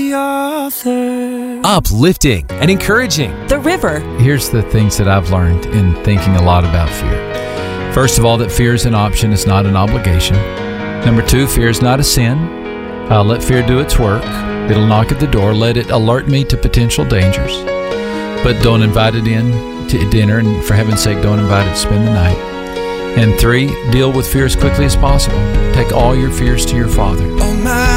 the author. Uplifting and encouraging. The River. Here's the things that I've learned in thinking a lot about fear. First of all, that fear is an option, it's not an obligation. Number 2, fear is not a sin. Let fear do its work. It'll knock at the door. Let it alert me to potential dangers. But don't invite it in to dinner, and for heaven's sake, don't invite it to spend the night. And 3, deal with fear as quickly as possible. Take all your fears to your Father. Oh, my